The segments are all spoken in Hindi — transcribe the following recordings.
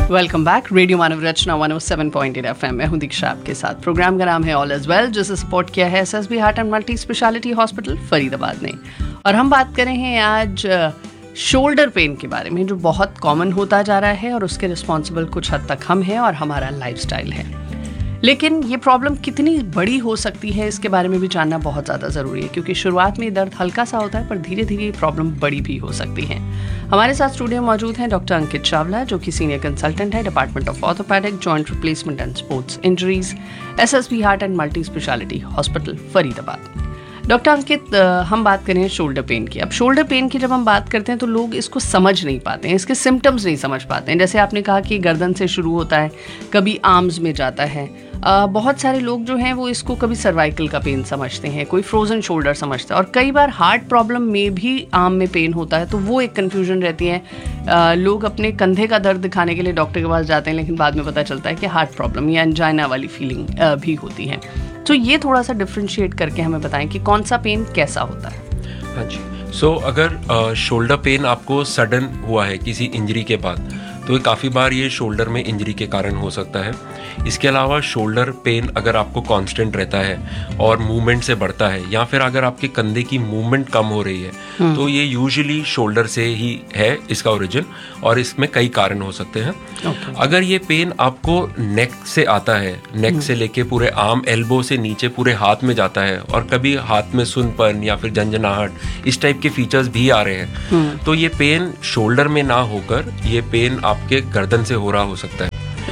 Welcome back. रेडियो मानव रचना 107.8 FM में हूं दीक्षा आपके साथ। प्रोग्राम का नाम है ऑल इज वेल, जिसे सपोर्ट किया है SSB heart and multi speciality hospital Faridabad ने। और हम बात कर रहे हैं आज शोल्डर पेन के बारे में, जो बहुत कॉमन होता जा रहा है और उसके रिस्पॉन्सिबल कुछ हद तक हम हैं और हमारा लाइफस्टाइल है। लेकिन ये प्रॉब्लम कितनी बड़ी हो सकती है, इसके बारे में भी जानना बहुत ज़्यादा ज़रूरी है, क्योंकि शुरुआत में ये दर्द हल्का सा होता है, पर धीरे धीरे ये प्रॉब्लम बड़ी भी हो सकती है। हमारे साथ स्टूडियो में मौजूद हैं डॉक्टर अंकित चावला, जो कि सीनियर कंसल्टेंट है department of orthopaedic joint replacement and sports injuries, SSB heart and multi speciality hospital Faridabad. Doctor अंकित, हम बात करें शोल्डर पेन की। अब शोल्डर पेन की जब हम बात करते हैं तो लोग इसको समझ नहीं पाते हैं, इसके सिम्टम्स नहीं समझ पाते हैं। जैसे आपने कहा कि गर्दन से शुरू होता है, कभी आर्म्स में जाता है। बहुत सारे लोग जो हैं वो इसको कभी सर्वाइकल का पेन समझते हैं, कोई फ्रोजन शोल्डर समझता है, और कई बार हार्ट प्रॉब्लम में भी आर्म में पेन होता है, तो वो एक कन्फ्यूजन रहती है। लोग अपने कंधे का दर्द दिखाने के लिए डॉक्टर के पास जाते हैं, लेकिन बाद में पता चलता है कि हार्ट प्रॉब्लम या एंजाइना वाली फीलिंग भी होती है। तो ये थोड़ा सा डिफ्रेंशिएट करके हमें बताएं कि कौन सा पेन कैसा होता है। हाँ जी, अगर शोल्डर पेन आपको सडन हुआ है किसी इंजरी के बाद, तो काफ़ी बार ये शोल्डर में इंजरी के कारण हो सकता है। इसके अलावा शोल्डर पेन अगर आपको कांस्टेंट रहता है और मूवमेंट से बढ़ता है, या फिर अगर आपके कंधे की मूवमेंट कम हो रही है, तो ये यूजुअली शोल्डर से ही है इसका ओरिजिन, और इसमें कई कारण हो सकते हैं। अगर ये पेन आपको नेक से आता है, नेक से लेके पूरे आर्म, एल्बो से नीचे पूरे हाथ में जाता है, और कभी हाथ में सुनपन या फिर झंझनाहट, इस टाइप के फीचर्स भी आ रहे हैं, तो ये पेन शोल्डर में ना होकर ये पेन आपके गर्दन से हो रहा हो सकता है।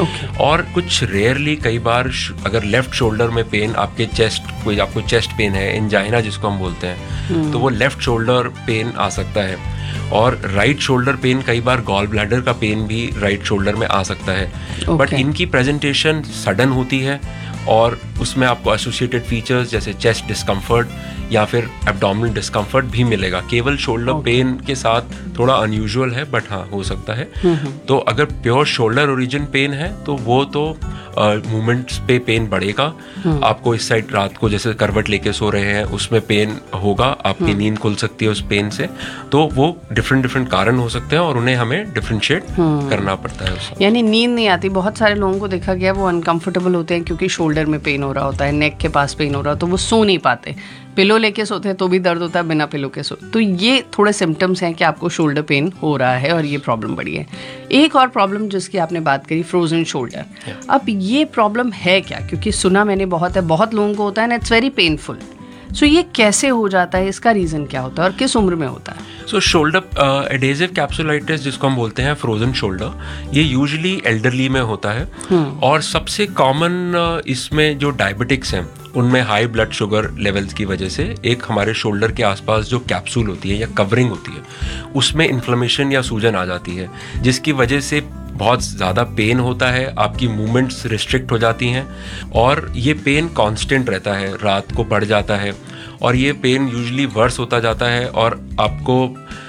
और कुछ रेयरली कई बार अगर लेफ्ट शोल्डर में पेन आपके कोई आपको चेस्ट पेन है, एंजाइना जिसको हम बोलते हैं, तो वो लेफ्ट शोल्डर पेन आ सकता है। और राइट शोल्डर पेन, कई बार गॉल ब्लैडर का पेन भी राइट शोल्डर में आ सकता है। बट इनकी प्रेजेंटेशन सडन होती है, और उसमें आपको एसोसिएटेड फीचर्स जैसे चेस्ट डिस्कम्फर्ट या फिर एब्डोमिनल डिस्कम्फर्ट भी मिलेगा। केवल शोल्डर पेन के साथ थोड़ा अनयूजुअल है, बट हाँ हो सकता है। तो अगर प्योर शोल्डर ओरिजिन पेन है तो वो तो मूवमेंट्स पे पेन बढ़ेगा। आपको इस साइड रात को जैसे करवट लेके सो रहे हैं उसमें पेन होगा, आपकी नींद खुल सकती है उस पेन से। तो वो डिफरेंट कारण हो सकते हैं और उन्हें हमें डिफरेंशिएट करना पड़ता है उसमें। यानी नींद नहीं आती। बहुत सारे लोगों को देखा गया वो अनकंफर्टेबल होते हैं क्योंकि शोल्डर में पेन हो रहा होता है, नेक के पास पेन हो रहा, तो वो सो नहीं पाते। पिलो लेके सोते हैं तो भी दर्द होता है, बिना पिलो के सो। तो ये थोड़े सिम्टम्स हैं कि आपको शोल्डर पेन हो रहा है और ये प्रॉब्लम बड़ी है। एक और प्रॉब्लम जिसकी आपने बात करी, फ्रोजन शोल्डर। अब ये प्रॉब्लम है क्या? क्योंकि सुना मैंने बहुत है, बहुत लोगों को होता है ना, इट्स वेरी पेनफुल। सो ये कैसे हो जाता है, इसका रीज़न क्या होता है और किस उम्र में होता है? सो शोल्डर एडेसिव कैप्सुलाइटिस जिसको हम बोलते हैं, फ्रोजन शोल्डर, ये यूजुअली एल्डरली में होता है। और सबसे कॉमन इसमें जो डायबिटिक्स हैं उनमें हाई ब्लड शुगर लेवल्स की वजह से एक हमारे शोल्डर के आसपास जो कैप्सूल होती है या कवरिंग होती है, उसमें इन्फ्लेमेशन या सूजन आ जाती है, जिसकी वजह से बहुत ज़्यादा पेन होता है, आपकी मूवमेंट्स रिस्ट्रिक्ट हो जाती हैं, और ये पेन कांस्टेंट रहता है, रात को बढ़ जाता है, और ये पेन यूजुअली वर्स होता जाता है, और आपको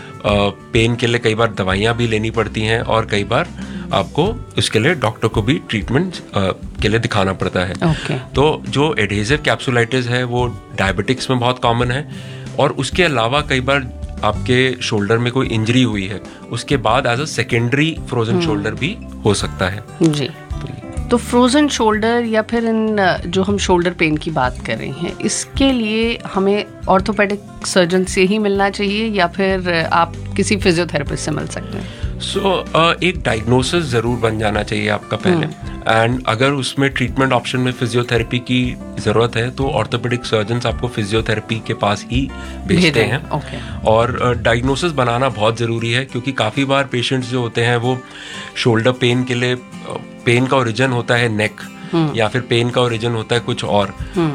पेन के लिए कई बार दवाइयाँ भी लेनी पड़ती हैं, और कई बार आपको उसके लिए डॉक्टर को भी ट्रीटमेंट के लिए दिखाना पड़ता है। तो जो एडेसिव कैप्सुलाइटिस है वो डायबिटिक्स में बहुत कॉमन है, और उसके अलावा कई बार आपके शोल्डर में कोई इंजरी हुई है उसके बाद as a secondary frozen shoulder भी हो सकता है जी। तो फ्रोजन शोल्डर या फिर इन जो हम शोल्डर पेन की बात कर रहे हैं, इसके लिए हमें ऑर्थोपेडिक सर्जन से ही मिलना चाहिए या फिर आप किसी फिजियोथेरेपिस्ट से मिल सकते हैं? एक डायग्नोसिस ज़रूर बन जाना चाहिए आपका पहले, एंड अगर उसमें ट्रीटमेंट ऑप्शन में फिजियोथेरेपी की ज़रूरत है तो ऑर्थोपेडिक सर्जन्स आपको फिजियोथेरेपी के पास ही भेजते हैं। और डायग्नोसिस बनाना बहुत ज़रूरी है, क्योंकि काफ़ी बार पेशेंट्स जो होते हैं वो शोल्डर पेन के लिए, पेन का ओरिजिन होता है नेक, या फिर पेन का ओरिजिन होता है कुछ और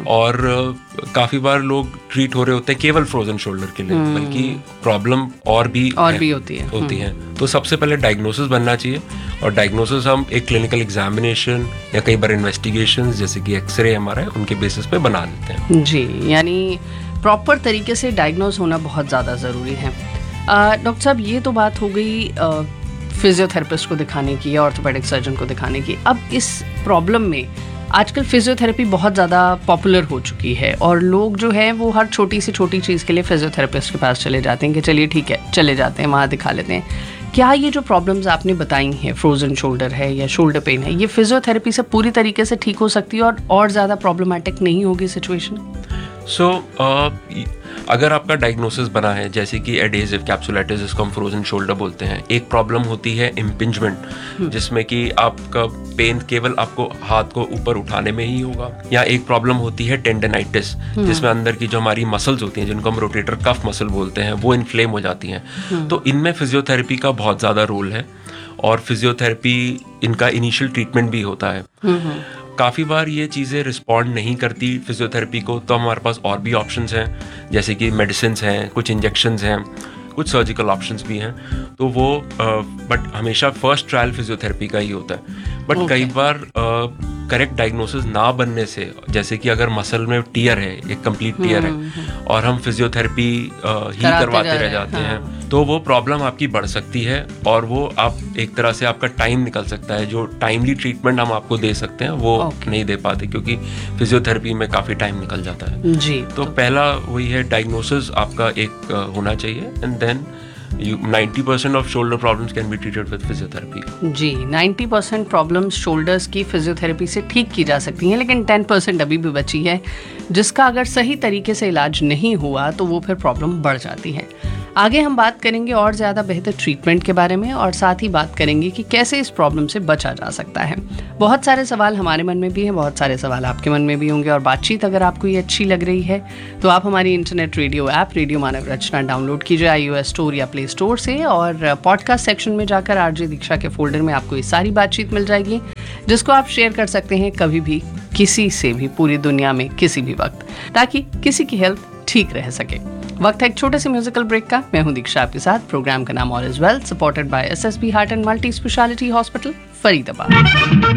काफ़ी बार लोग ट्रीट हो रहे होते हैं केवल फ्रोजन शोल्डर के लिए, बल्कि प्रॉब्लम और भी होती है। तो सबसे पहले डायग्नोसिस बनना चाहिए, और डायग्नोसिस हम एक क्लिनिकल एग्जामिनेशन या कई बार इन्वेस्टिगेशन जैसे कि एक्सरे हमारा, उनके बेसिस पे बना लेते हैं जी। यानी प्रॉपर तरीके से डायग्नोज होना बहुत ज़्यादा ज़रूरी है। डॉक्टर साहब, ये तो बात हो गई फिजियोथेरेपिस्ट को दिखाने की या ऑर्थोपेडिक सर्जन को दिखाने की। अब इस प्रॉब्लम में आजकल फिजियोथेरेपी बहुत ज़्यादा पॉपुलर हो चुकी है, और लोग जो हैं वो हर छोटी से छोटी चीज़ के लिए फिजियोथेरेपिस्ट के पास चले जाते हैं कि चलिए ठीक है चले जाते हैं, वहाँ दिखा लेते हैं। क्या ये जो प्रॉब्लम्स आपने बताई हैं, फ्रोजन शोल्डर है या शोल्डर पेन है, ये फिजियोथेरेपी से पूरी तरीके से ठीक हो सकती है और ज़्यादा प्रॉब्लमेटिक नहीं होगी सिचुएशन? सो अगर आपका डायग्नोसिस बना है जैसे कि एडेसिव कैप्सुलाइटिस, जिसको हम फ्रोजन शोल्डर बोलते हैं, एक प्रॉब्लम होती है इम्पिंजमेंट, जिसमें कि आपका पेन केवल आपको हाथ को ऊपर उठाने में ही होगा, या एक प्रॉब्लम होती है टेंडनाइटिस, जिसमें अंदर की जो हमारी मसल्स होती हैं, जिनको हम रोटेटर कफ मसल बोलते हैं, वो इन्फ्लेम हो जाती हैं। तो इनमें फिजियोथेरेपी का बहुत ज़्यादा रोल है और फिजियोथेरेपी इनका इनिशियल ट्रीटमेंट भी होता है। काफ़ी बार ये चीज़ें रिस्पॉन्ड नहीं करती फिजियोथेरेपी को, तो हमारे पास और भी ऑप्शंस हैं, जैसे कि मेडिसिन्स हैं, कुछ इंजेक्शंस हैं, कुछ सर्जिकल ऑप्शंस भी हैं। तो वो बट हमेशा फर्स्ट ट्रायल फिजियोथेरेपी का ही होता है। बट कई बार करेक्ट डायग्नोसिस ना बनने से, जैसे कि अगर मसल में टियर है, एक कंप्लीट टियर है, और हम फिजियोथेरेपी ही करवाते रह जाते हैं, तो वो प्रॉब्लम आपकी बढ़ सकती है और वो आप एक तरह से आपका टाइम निकल सकता है। जो टाइमली ट्रीटमेंट हम आपको दे सकते हैं वो नहीं दे पाते, क्योंकि फिजियोथेरेपी में काफ़ी टाइम निकल जाता है जी। तो पहला वही है, डायग्नोसिस आपका एक होना चाहिए, and then 90% off shoulder problems can be treated with physiotherapy. Ji, 90% problems shoulders की फिजियोथेरेपी से ठीक की जा सकती हैं, लेकिन 10% अभी भी बची है, जिसका अगर सही तरीके से इलाज नहीं हुआ तो वो फिर प्रॉब्लम बढ़ जाती है। आगे हम बात करेंगे और ज़्यादा बेहतर ट्रीटमेंट के बारे में, और साथ ही बात करेंगे कि कैसे इस प्रॉब्लम से बचा जा सकता है। बहुत सारे सवाल हमारे मन में भी हैं, बहुत सारे सवाल आपके मन में भी होंगे, और बातचीत अगर आपको ये अच्छी लग रही है तो आप हमारी इंटरनेट रेडियो ऐप रेडियो मानव रचना डाउनलोड कीजिए iOS स्टोर या प्ले स्टोर से, और पॉडकास्ट सेक्शन में जाकर आरजे दीक्षा के फोल्डर में आपको ये सारी बातचीत मिल जाएगी, जिसको आप शेयर कर सकते हैं कभी भी, किसी से भी, पूरी दुनिया में किसी भी वक्त, ताकि किसी की हेल्थ ठीक रह सके। वक्त है एक छोटे से म्यूजिकल ब्रेक का। मैं हूं दीक्षा आपके साथ। प्रोग्राम का नाम all is well, supported by SSB heart and multi speciality hospital, Faridabad.